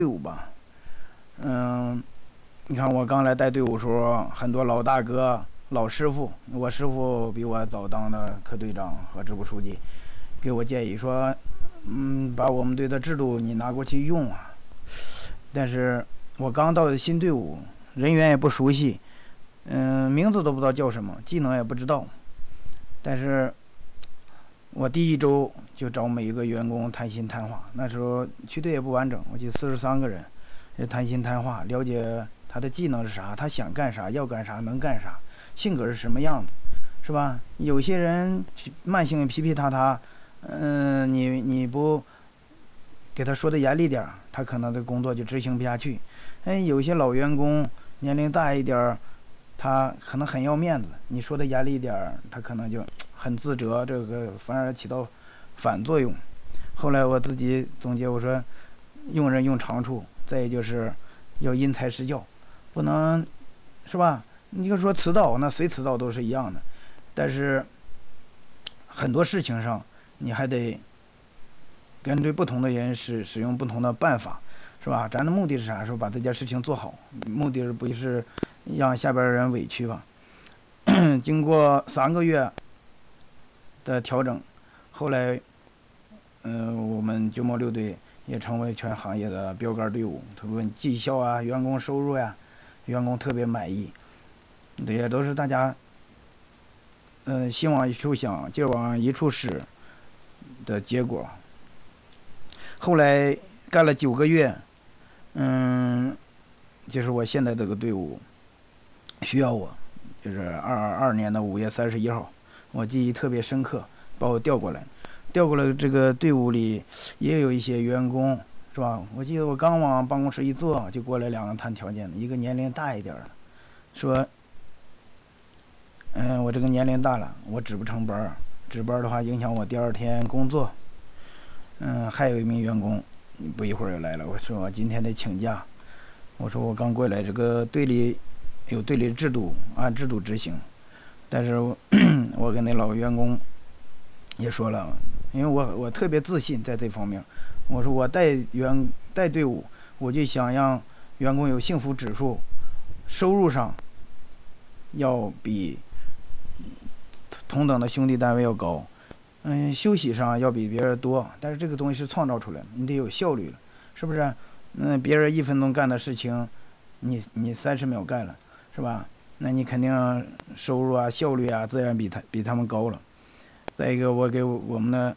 队伍吧。你看我刚来带队伍时候，很多老大哥、老师傅，我师傅比我早当的科队长和支部书记，给我建议说，把我们队的制度你拿过去用啊。但是我刚到的新队伍，人员也不熟悉，名字都不知道叫什么，技能也不知道。但是我第一周就找每一个员工谈心谈话，那时候区队也不完整，我记得43个人，就谈心谈话，了解他的技能是啥，他想干啥，要干啥，能干啥，性格是什么样子，是吧？有些人慢性皮皮塌塌，你不给他说的严厉点，他可能的工作就执行不下去。有些老员工年龄大一点，他可能很要面子，你说的严厉点，他可能就很自责，这个反而起到反作用。后来我自己总结，我说用人用长处，再也就是要因材施教，不能是吧？你就说迟到，那谁迟到都是一样的，但是很多事情上你还得根据不同的人使用不同的办法，是吧？咱的目的是啥？说把这件事情做好，目的是不是让下边人委屈吧？经过3个月的调整，后来，我们906队也成为全行业的标杆队伍，无论绩效啊、员工收入呀、员工特别满意，这也都是大家，心往一处想，劲往一处使的结果。后来干了9个月，就是我现在这个队伍需要我，就是22年的5月31号，我记忆特别深刻，把我调过来这个队伍里也有一些员工，是吧？我记得我刚往办公室一坐，就过来2个谈条件的，一个年龄大一点的，说，我这个年龄大了，我值不成班，值班的话影响我第2天工作。还有一名员工，不一会儿又来了，我说我今天得请假，我说我刚过来，这个队里有队里制度，按制度执行。但是我跟那老员工也说了，因为我特别自信在这方面，我说我带队伍，我就想让员工有幸福指数，收入上要比同等的兄弟单位要高，休息上要比别人多，但是这个东西是创造出来的，你得有效率了，是不是？别人1分钟干的事情，你30秒干了，是吧？那你肯定收入啊、效率啊，自然比他们高了。再一个，我给我们的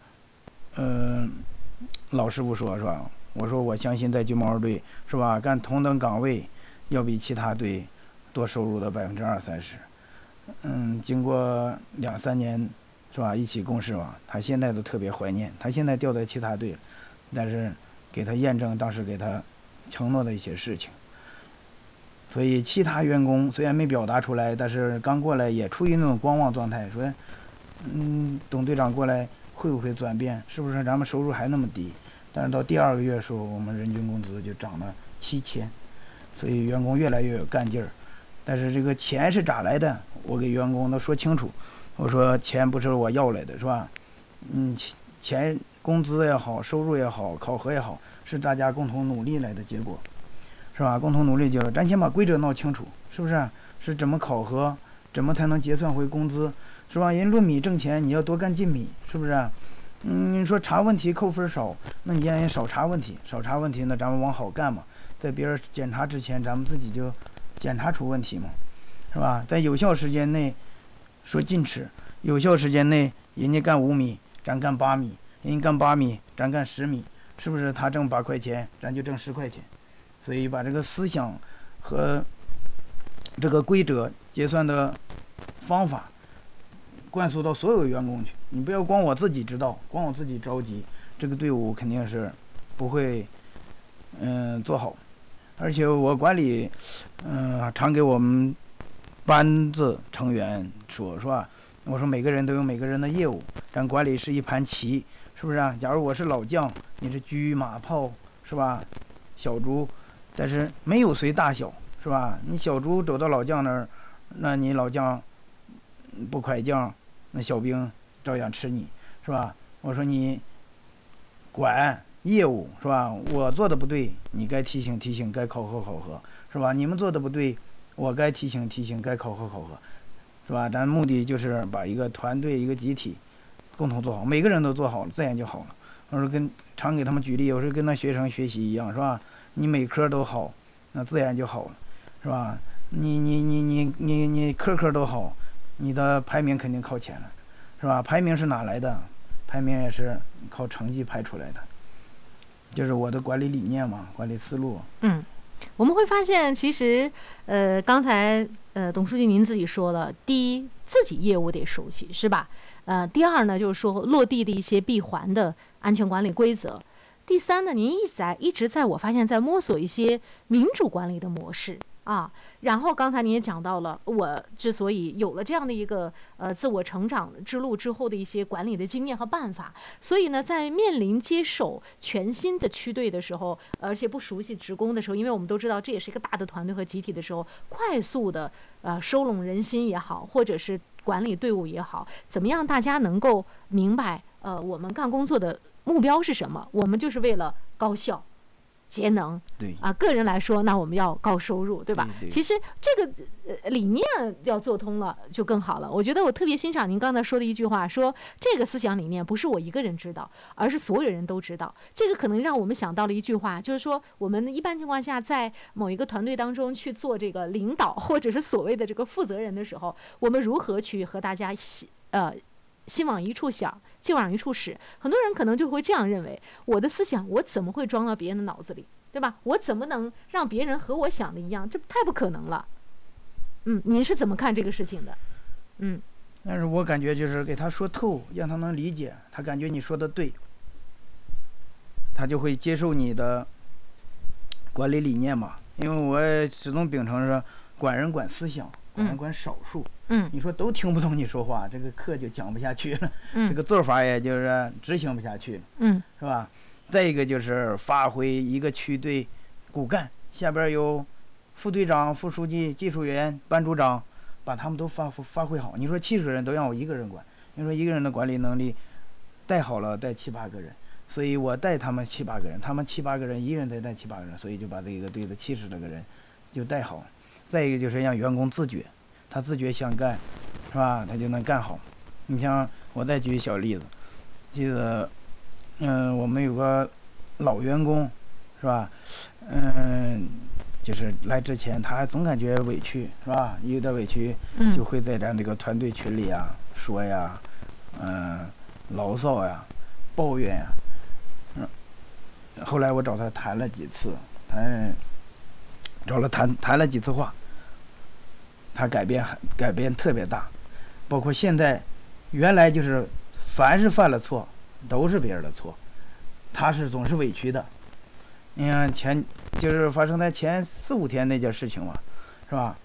老师傅说，是吧？我说我相信在902队，是吧？干同等岗位，要比其他队多收入的20%-30%。经过2、3年，是吧？一起共事吧，他现在都特别怀念。他现在调在其他队了，但是给他验证当时给他承诺的一些事情。所以其他员工虽然没表达出来，但是刚过来也处于那种观望状态，说，董队长过来会不会转变？是不是咱们收入还那么低？但是到第2个月的时候，我们人均工资就涨了7000，所以员工越来越有干劲儿。但是这个钱是咋来的？我给员工都说清楚，我说钱不是我要来的，是吧？钱工资也好，收入也好，考核也好，是大家共同努力来的结果，是吧？共同努力结果，咱先把规则闹清楚，是不是？是怎么考核，怎么才能结算回工资，是吧？人论米挣钱，你要多干斤米，是不是？你说查问题扣分少，那你让人少查问题，那咱们往好干嘛，在别人检查之前，咱们自己就检查出问题嘛，是吧？在有效时间内说禁吃，有效时间内人家干5米，咱干8米，人家干8米，咱干10米，是不是？他挣8块钱，咱就挣10块钱。所以把这个思想和这个规则结算的方法灌输到所有员工去，你不要光我自己知道，光我自己着急，这个队伍肯定是不会做好。而且我管理常给我们班子成员说，是吧？我说每个人都有每个人的业务，咱管理是一盘棋，是不是啊？假如我是老将，你是车马炮，是吧？小猪，但是没有谁大小，是吧？你小猪走到老将那儿，那你老将不快将，那小兵照样吃你，是吧？我说你管业务是吧？我做的不对，你该提醒提醒，该考核考核是吧？你们做的不对，我该提醒提醒，该考核考核是吧？咱目的就是把一个团队一个集体共同做好，每个人都做好了，自然就好了。我说常给他们举例，有时候跟那学生学习一样是吧？你每科都好，那自然就好了是吧？你科科都好，你的排名肯定靠前了是吧？排名是哪来的？排名也是靠成绩排出来的。就是我的管理理念嘛，管理思路。 我们会发现，其实，刚才董书记您自己说了，第一，自己业务得熟悉，是吧？第二呢，就是说落地的一些闭环的安全管理规则。第三呢，您一直在我发现，在摸索一些民主管理的模式。然后刚才你也讲到了，我之所以有了这样的一个自我成长之路之后的一些管理的经验和办法，所以呢，在面临接手全新的区队的时候，而且不熟悉职工的时候，因为我们都知道这也是一个大的团队和集体的时候，快速的收拢人心也好，或者是管理队伍也好，怎么样大家能够明白我们干工作的目标是什么？我们就是为了高效。节能， 对个人来说，那我们要高收入，对吧？ 对其实这个理念要做通了就更好了。我觉得我特别欣赏您刚才说的一句话，说这个思想理念不是我一个人知道，而是所有人都知道。这个可能让我们想到了一句话，就是说我们一般情况下在某一个团队当中去做这个领导或者是所谓的这个负责人的时候，我们如何去和大家心往一处想，劲往一处使。很多人可能就会这样认为，我的思想我怎么会装到别人的脑子里，对吧？我怎么能让别人和我想的一样？这太不可能了。您是怎么看这个事情的？ 但是我感觉就是给他说透，让他能理解，他感觉你说的对，他就会接受你的管理理念嘛。因为我始终秉承是管人管思想，管人管少数。你说都听不懂你说话，这个课就讲不下去了，这个做法也就是执行不下去了，是吧？再一个就是发挥一个区队骨干，下边有副队长、副书记、技术员、班组长，把他们都发挥好。你说70个人都让我一个人管，你说一个人的管理能力带好了，带7、8个人，所以我带他们7、8个人，他们7、8个人，一人再带7、8个人，所以就把这个队的70多个人就带好了。再一个就是让员工自觉，他自觉想干，是吧？他就能干好。你像我再举小例子，记得，我们有个老员工，是吧？就是来之前他还总感觉委屈，是吧？有点委屈，就会在咱这个团队群里啊说呀，牢骚呀，抱怨呀。后来我找他谈了几次，谈了几次话，他改变特别大，包括现在，原来就是凡是犯了错都是别人的错，他是总是委屈的。你看就是发生在前4、5天那件事情嘛，是吧？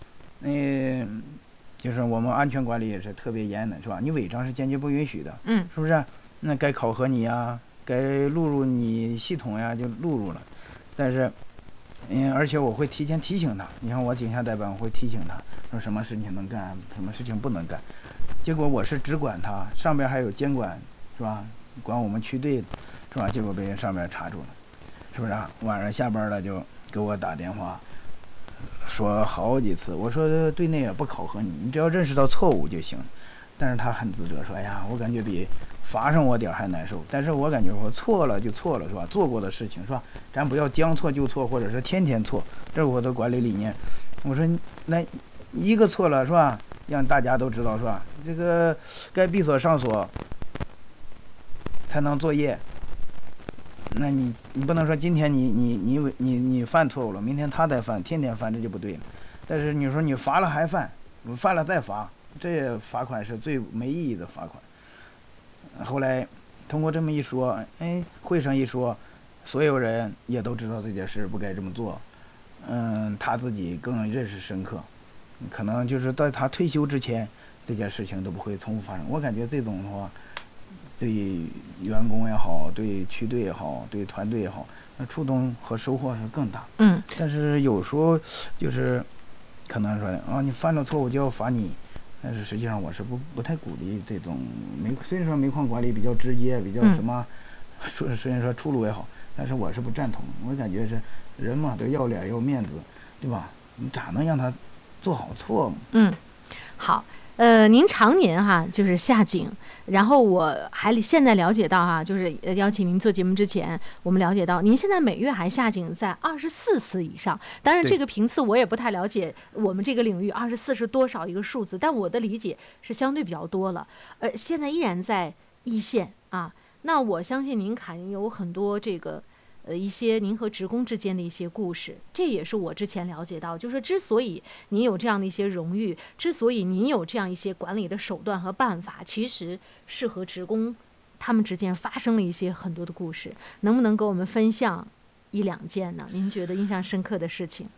就是我们安全管理也是特别严的，是吧？你违章是坚决不允许的，是不是？那该考核你呀，该录入你系统呀就录入了，但是。而且我会提前提醒他，你看我井下代班，我会提醒他说什么事情能干，什么事情不能干。结果我是只管他，上边还有监管，是吧？管我们区队的，是吧？结果被人上边查住了，是不是啊？晚上下班了就给我打电话，说好几次，我说队内也不考核你，你只要认识到错误就行。但是他很自责，说哎呀，我感觉比罚上我点还难受。但是我感觉我错了就错了，是吧？做过的事情，是吧？咱不要将错就错，或者是天天错，这是我的管理理念。我说那一个错了，是吧？让大家都知道，是吧？这个该闭锁上锁才能作业。那你不能说今天你犯错误了，明天他再犯，天天犯，这就不对了。但是你说你罚了还犯，犯了再罚。这罚款是最没意义的罚款。后来通过这么一说，会上一说，所有人也都知道这件事不该这么做。他自己更认识深刻，可能就是在他退休之前，这件事情都不会重复发生。我感觉这种的话，对员工也好，对区队也好，对团队也好，那触动和收获是更大。但是有时候就是可能说你犯了错误就要罚你。但是实际上我是不太鼓励这种虽然说煤矿管理比较直接，比较什么，虽然说出路也好， 但是我是不赞同，我感觉是人嘛都要脸要面子，对吧？你咋能让他做好错嘛？ 好。您常年就是下井，然后我现在了解到就是邀请您做节目之前，我们了解到您现在每月还下井在24次以上。当然，这个频次我也不太了解，我们这个领域24是多少一个数字，但我的理解是相对比较多了。现在依然在一线啊，那我相信您肯有很多这个。一些您和职工之间的一些故事，这也是我之前了解到，就是之所以您有这样的一些荣誉，之所以您有这样一些管理的手段和办法，其实是和职工他们之间发生了一些很多的故事。能不能给我们分享1、2件呢？您觉得印象深刻的事情？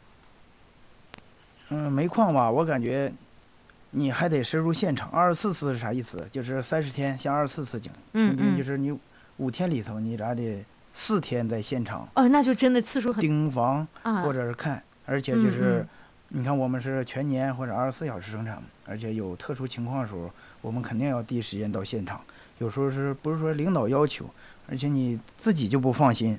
煤矿吧，我感觉你还得深入现场。24次是啥意思？就是30天下24次井，就是你5天里头你咋得4天在现场那就真的次数很盯房或者是看，而且就是你看我们是全年或者24小时生产，而且有特殊情况的时候，我们肯定要第一时间到现场。有时候是不是说领导要求，而且你自己就不放心。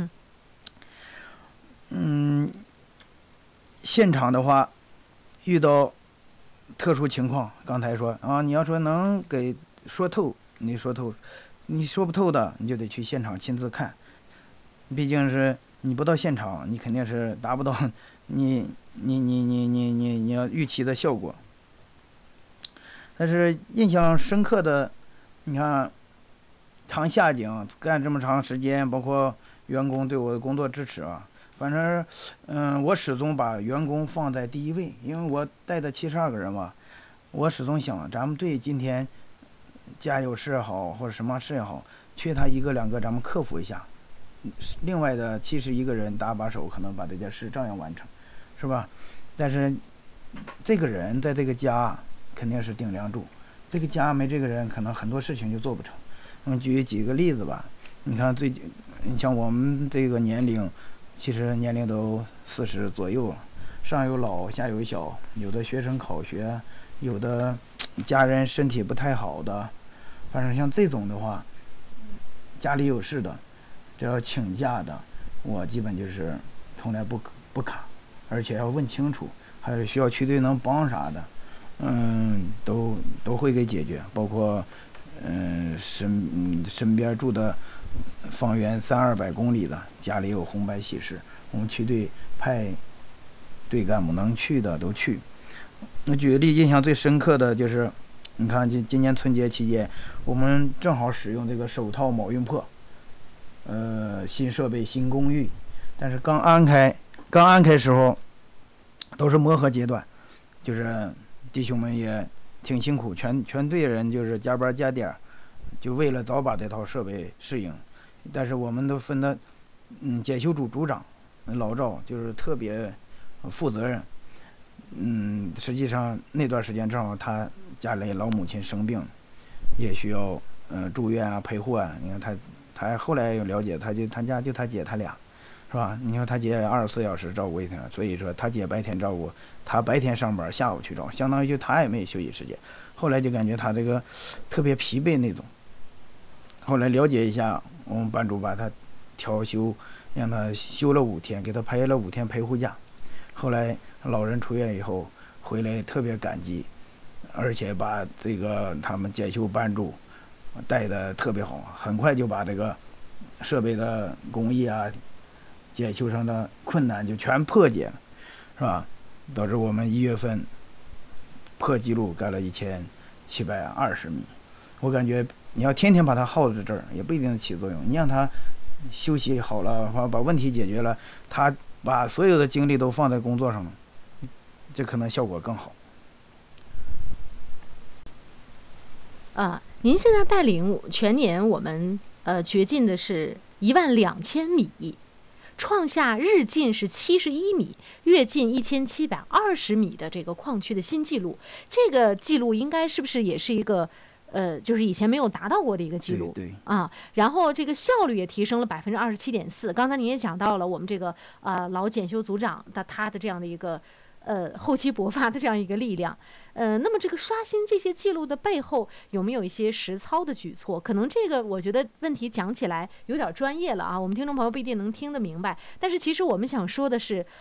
现场的话，遇到特殊情况，刚才说你要说能给说透，你说透；你说不透的，你就得去现场亲自看。毕竟是你不到现场，你肯定是达不到你要预期的效果。但是印象深刻的，你看常下井干这么长时间，包括员工对我的工作支持反正我始终把员工放在第一位，因为我带的72个人嘛，我始终想咱们队今天加油事也好，或者什么事也好，缺他1个2个，咱们克服一下。另外的71个人搭把手，可能把这件事照样完成，是吧？但是这个人在这个家肯定是顶梁柱，这个家没这个人，可能很多事情就做不成。举几个例子吧，你看你像我们这个年龄，其实年龄都40左右了，上有老下有小，有的学生考学，有的家人身体不太好的，反正像这种的话，家里有事的，只要请假的，我基本就是从来不卡，而且要问清楚，还有需要区队能帮啥的，都会给解决，包括身边住的方圆300-200公里的，家里有红白喜事，我们区队派队干部能去的都去。那举个例，印象最深刻的就是，你看今年春节期间，我们正好使用这个手套铆运破，新设备新工艺，但是刚安开时候都是磨合阶段，就是弟兄们也挺辛苦，全队人就是加班加点，就为了早把这套设备适应。但是我们都分的检修组组长老赵就是特别负责任。实际上那段时间正好他家里老母亲生病，也需要住院陪护你看他后来有了解，他家就他姐他俩，是吧？你说他姐24小时照顾一天，所以说他姐白天照顾，他白天上班，下午去照，相当于就他也没有休息时间。后来就感觉他这个特别疲惫那种。后来了解一下，我们班主把他调休，让他休了5天，给他排了5天陪护假。后来老人出院以后回来特别感激，而且把这个他们检修班主带的特别好，很快就把这个设备的工艺检修上的困难就全破解了，是吧？导致我们1月份破纪录干了1720米。我感觉你要天天把它耗在这儿，也不一定起作用。你让他休息好了，把问题解决了，他把所有的精力都放在工作上了，这可能效果更好。 您现在带领全年我们掘进的是12000米，创下日进是71米，月进1720米的这个矿区的新纪录。这个纪录应该是不是也是一个就是以前没有达到过的一个记录？ 对然后这个效率也提升了27.4%。刚才您也讲到了我们这个老检修组长他的这样的一个厚积薄发的这样一个力量。那么这个刷新这些记录的背后有没有一些实操的举措？可能这个我觉得问题讲起来有点专业了啊，我们听众朋友不一定能听得明白。但是其实我们想说的是，